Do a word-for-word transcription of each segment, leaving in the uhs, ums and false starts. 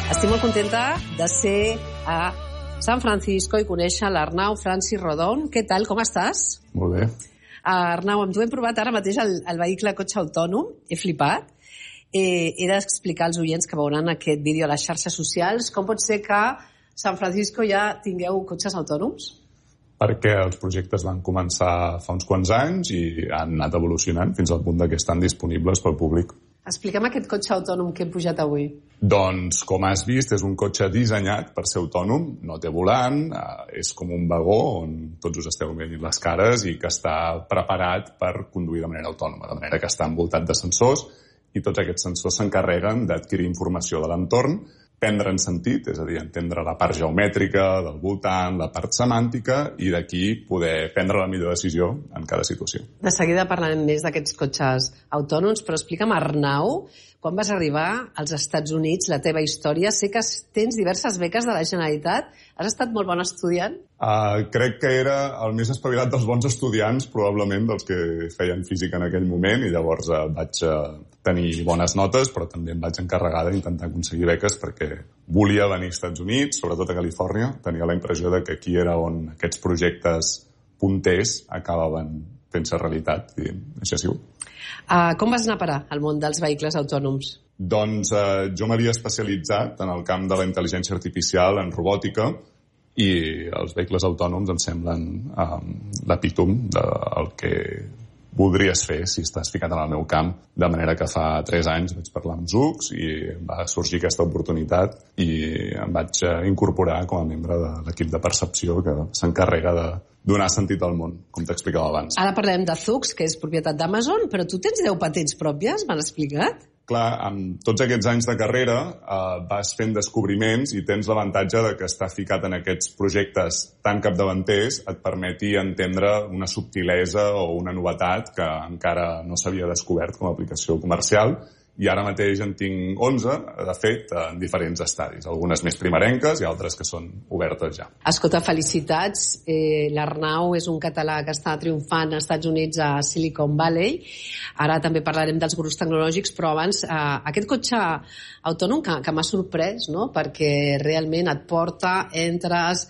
Estic molt contenta de ser a San Francisco i conèixer l'Arnau Francis Rodon. Què tal, com estàs? Molt bé. Arnau, amb tu hem provat ara mateix el, el vehicle cotxe autònom. He flipat. Eh, he d'explicar als oients que veuran aquest vídeo a les xarxes socials com pot ser que a San Francisco ja tingueu cotxes autònoms? Perquè els projectes van començar fa uns quants anys i han anat evolucionant fins al punt que estan disponibles pel públic. Explica'm aquest cotxe autònom que hem pujat avui. Doncs, com has vist, és un cotxe dissenyat per ser autònom, no té volant, eh, és com un vagó on tots us esteu veient les cares i que està preparat per conduir de manera autònoma, de manera que està envoltat de sensors i tots aquests sensors s'encarreguen d'adquirir informació de l'entorn, prendre'n sentit, és a dir, entendre la part geomètrica del voltant, la part semàntica, i d'aquí poder prendre la millor decisió en cada situació. De seguida parlarem més d'aquests cotxes autònoms, però explica'm, Arnau, quan vas arribar als Estats Units, la teva història, sé que tens diverses beques de la Generalitat. Has estat molt bon estudiant? Uh, crec que era el més espavilat dels bons estudiants, probablement, dels que feien física en aquell moment, i llavors uh, vaig uh, tenir bones notes, però també em vaig encarregar d'intentar aconseguir beques perquè volia venir als Estats Units, sobretot a Califòrnia. Tenia la impressió de que aquí era on aquests projectes punters acabaven fent-se realitat, i això ha sigut. Uh, com vas anar a parar al món dels vehicles autònoms? Doncs uh, jo m'havia especialitzat en el camp de la intel·ligència artificial, en robòtica, i els vehicles autònoms em semblen um, l'epítom del que voldries fer si estàs ficat en el meu camp, de manera que fa tres anys vaig parlar amb Zoox i va sorgir aquesta oportunitat i em vaig incorporar com a membre de l'equip de percepció que s'encarrega de donar sentit al món, com t'explicava abans. Ara parlem de Zoox, que és propietat d'Amazon, però tu tens deu patents pròpies, m'han explicat? Clar, amb tots aquests anys de carrera eh, vas fent descobriments i tens l'avantatge de que estar ficat en aquests projectes tan capdavanters et permeti entendre una subtilesa o una novetat que encara no s'havia descobert com a aplicació comercial. I ara mateix en tinc onze, de fet, en diferents estadis. Algunes més primerenques i altres que són obertes ja. Escolta, felicitats. Eh, L'Arnau és un català que està triomfant als Estats Units, a Silicon Valley. Ara també parlarem dels gurus tecnològics, però abans eh, aquest cotxe autònom que, que m'ha sorprès, no? Perquè realment et porta, entres,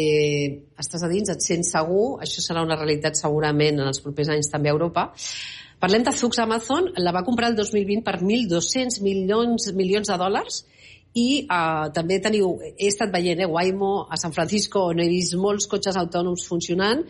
eh, estàs a dins, et sents segur. Això serà una realitat segurament en els propers anys també a Europa. Parlem de Zoox. Amazon la va comprar el dos mil vint per mil dos-cents milions, milions de dòlars i uh, també teniu, he estat veient, eh, Waymo a San Francisco, on he vist molts cotxes autònoms funcionant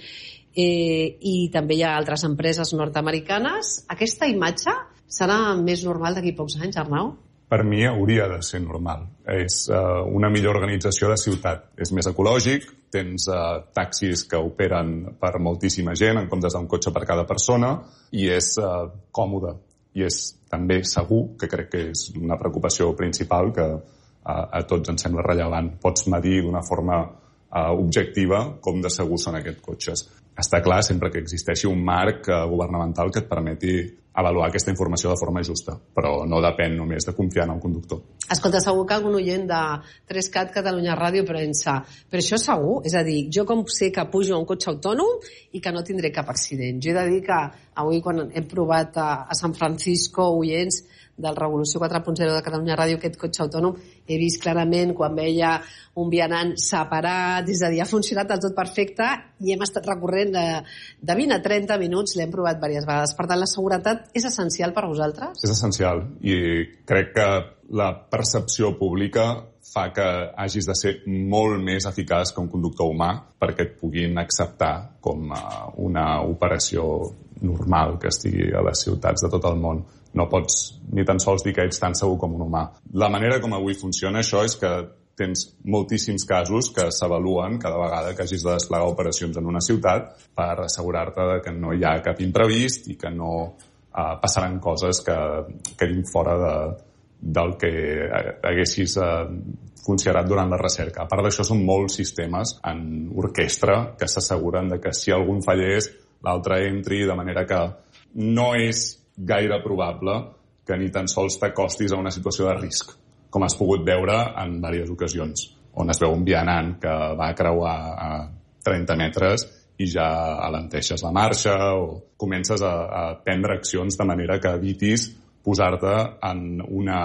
eh, i també hi ha altres empreses nord-americanes. Aquesta imatge serà més normal d'aquí pocs anys, Arnau? Per mi hauria de ser normal. És uh, una millor organització de ciutat. És més ecològic, tens uh, taxis que operen per moltíssima gent en comptes d'un cotxe per cada persona i és uh, còmode. I és també segur, que crec que és una preocupació principal que uh, a tots ens sembla rellevant. Pots medir d'una forma uh, objectiva com de segur són aquests cotxes. Està clar sempre que existeixi un marc uh, governamental que et permeti avaluar aquesta informació de forma justa, però no depèn només de confiar en el conductor. Escolta, segur que algun oient de tres cat Catalunya Ràdio pensa, però això segur? És a dir, jo com sé que pujo a un cotxe autònom i que no tindré cap accident? Jo he de dir que avui quan hem provat a, a San Francisco, oients del Revolució quatre punt zero de Catalunya Ràdio, aquest cotxe autònom, he vist clarament quan veia un vianant separat, és a dir, ha funcionat del tot perfecte i hem estat recorrent de, de vint a trenta minuts, l'hem provat diverses vegades. Per tant, la seguretat és essencial per a vosaltres? És essencial i crec que la percepció pública fa que hagis de ser molt més eficaç que un conductor humà perquè et puguin acceptar com una operació normal que estigui a les ciutats de tot el món. No pots ni tan sols dir que ets tan segur com un humà. La manera com avui funciona això és que tens moltíssims casos que s'avaluen cada vegada que hagis de desplegar operacions en una ciutat per assegurar-te que no hi ha cap imprevist i que no uh, passaran coses que quedin fora de, del que haguessis uh, funcionat durant la recerca. A part d'això, són molts sistemes en orquestra que s'asseguren de que si algun fallés, l'altre entri, de manera que no és gaire probable que ni tan sols t'acostis a una situació de risc, com has pogut veure en diverses ocasions, on es veu un vianant que va creuar a trenta metres i ja alenteixes la marxa o comences a, a prendre accions de manera que evitis posar-te en una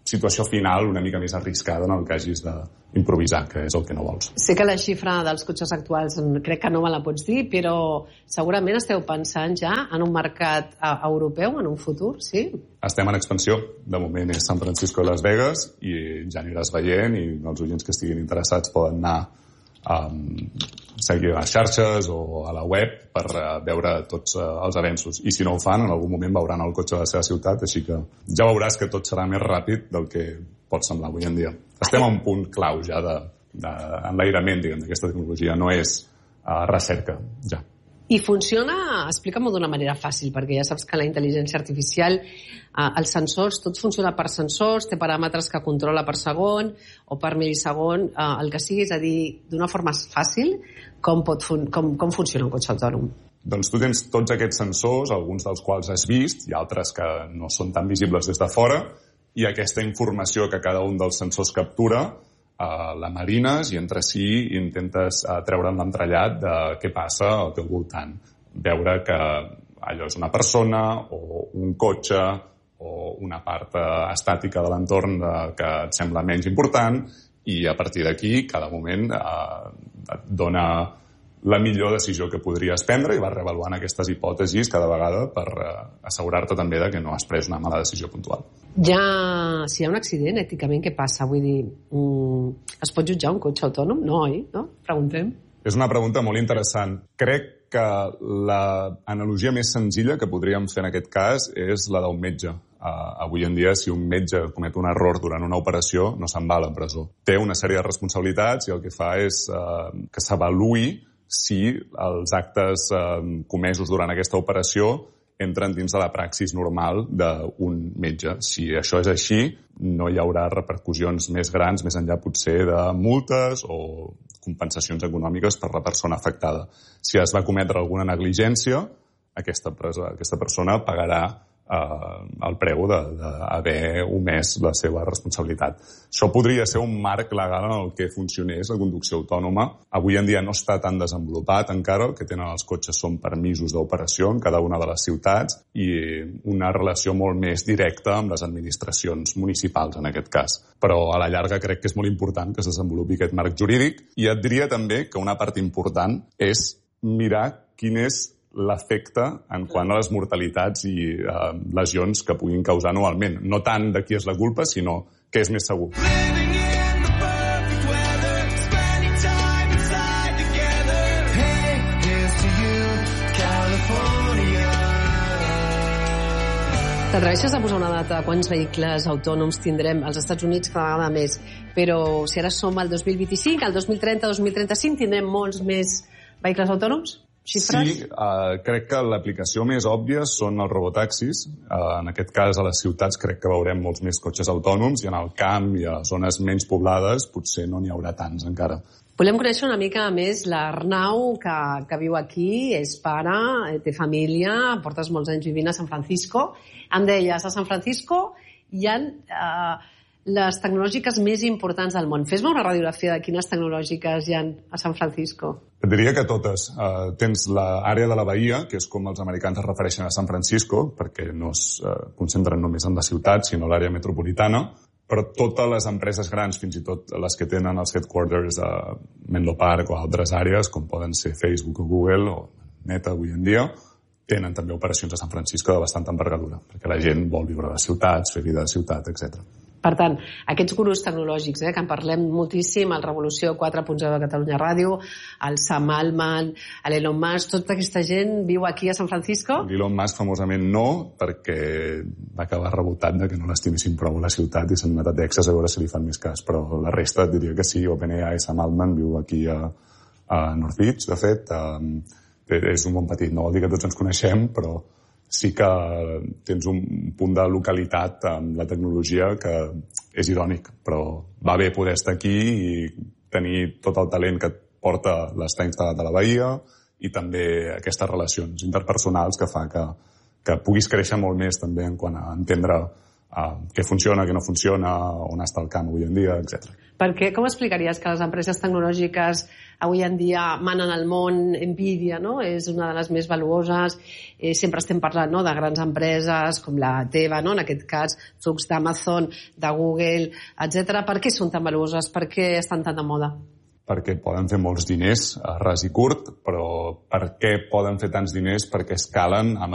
situació final una mica més arriscada en el que hagis d'improvisar, que és el que no vols. Sé que la xifra dels cotxes actuals crec que no me la pots dir, però segurament esteu pensant ja en un mercat europeu en un futur, sí? Estem en expansió. De moment és San Francisco i Las Vegas i ja aniràs veient i els oients que estiguin interessats poden anar a seguir a les xarxes o a la web per veure tots els avenços. I si no ho fan, en algun moment veuran el cotxe de la seva ciutat, així que ja veuràs que tot serà més ràpid del que pot semblar avui en dia. Estem a un punt clau ja d'enlairament, diguem, d'aquesta tecnologia. No és uh, recerca, ja. I funciona, explica-m'ho d'una manera fàcil, perquè ja saps que la intel·ligència artificial, eh, els sensors, tot funciona per sensors, té paràmetres que controla per segon o per milisegon, eh, el que sigui, és a dir, d'una forma fàcil, com, pot fun com, com funciona un cotxe autònom? Doncs tu tens tots aquests sensors, alguns dels quals has vist, i altres que no són tan visibles des de fora, i aquesta informació que cada un dels sensors captura, Uh, la marines i entre si intentes uh, treure'n l'entrellat de què passa al teu voltant. Veure que allò és una persona o un cotxe o una part uh, estàtica de l'entorn que et sembla menys important i a partir d'aquí cada moment uh, et dona la millor decisió que podries prendre i vas reavaluant aquestes hipòtesis cada vegada per uh, assegurar-te també de que no has pres una mala decisió puntual. Ja, si hi ha un accident, èticament, què passa? Vull dir, mm, es pot jutjar un cotxe autònom? No, oi? No? Preguntem. És una pregunta molt interessant. Crec que l'analogia més senzilla que podríem fer en aquest cas és la d'un metge. Uh, avui en dia, si un metge comet un error durant una operació, no se'n va a la presó. Té una sèrie de responsabilitats i el que fa és uh, que s'avaluï si els actes uh, comesos durant aquesta operació entren dins de la praxis normal d'un metge. Si això és així, no hi haurà repercussions més grans, més enllà potser de multes o compensacions econòmiques per la persona afectada. Si es va cometre alguna negligència, aquesta, presa, aquesta persona pagarà eh, el preu d'haver omès la seva responsabilitat. Això podria ser un marc legal en el que funcionés la conducció autònoma. Avui en dia no està tan desenvolupat encara. El que tenen els cotxes són permisos d'operació en cada una de les ciutats i una relació molt més directa amb les administracions municipals, en aquest cas. Però a la llarga crec que és molt important que es desenvolupi aquest marc jurídic i et diria també que una part important és mirar quin és l'efecte en quant a les mortalitats i eh, lesions que puguin causar anualment. No tant de qui és la culpa, sinó què és més segur. T'atreveixes a posar una data de quants vehicles autònoms tindrem als Estats Units cada vegada més, però si ara som al dos mil vint-i-cinc, al dos mil trenta, dos mil trenta-cinc, tindrem molts més vehicles autònoms? Xifres? Sí, uh, crec que l'aplicació més òbvia són els robotaxis. Uh, en aquest cas, a les ciutats crec que veurem molts més cotxes autònoms i en el camp i a zones menys poblades potser no n'hi haurà tants encara. Volem conèixer una mica més l'Arnau, que, que viu aquí, és pare, té família, portes molts anys vivint a San Francisco. Em deies, a San Francisco hi ha uh, les tecnològiques més importants del món. Fes-me una radiografia de quines tecnològiques hi ha a San Francisco. Et diria que totes. Uh, tens l'àrea de la Bahia, que és com els americans es refereixen a San Francisco, perquè no es uh, concentren només en la ciutat, sinó l'àrea metropolitana, però totes les empreses grans, fins i tot les que tenen els headquarters a Menlo Park o altres àrees, com poden ser Facebook o Google o Meta avui en dia, tenen també operacions a San Francisco de bastanta envergadura, perquè la gent vol viure a les ciutats, fer vida a la ciutat, etcètera. Per tant, aquests gurus tecnològics, eh, que en parlem moltíssim, el Revolució quatre punt zero de Catalunya Ràdio, el Sam Altman, l'Elon Musk, tota aquesta gent viu aquí a San Francisco? L'Elon Musk famosament no, perquè va acabar rebotat de que no l'estimessin prou a la ciutat i s'han anat a Texas a veure si li fan més cas, però la resta diria que sí. OpenAI, Sam Altman viu aquí a, a North Beach, de fet. Um, és un bon petit, no vol dir que tots ens coneixem, però sí que tens un punt de localitat amb la tecnologia que és irònic, però va bé poder estar aquí i tenir tot el talent que et porta l'estar instal·lat a la Bahia i també aquestes relacions interpersonals que fa que, que puguis créixer molt més també en quant a entendre uh, què funciona, què no funciona, on està el camp avui en dia, etcètera. Per què? Com explicaries que les empreses tecnològiques avui en dia manen al món? Nvidia, no?, és una de les més valuoses. Eh, sempre estem parlant, no?, de grans empreses com la teva, no?, en aquest cas, trucs d'Amazon, de Google, etcètera. Per què són tan valuoses? Per què estan tan de moda? Perquè poden fer molts diners a ras i curt, però per què poden fer tants diners? Perquè escalen amb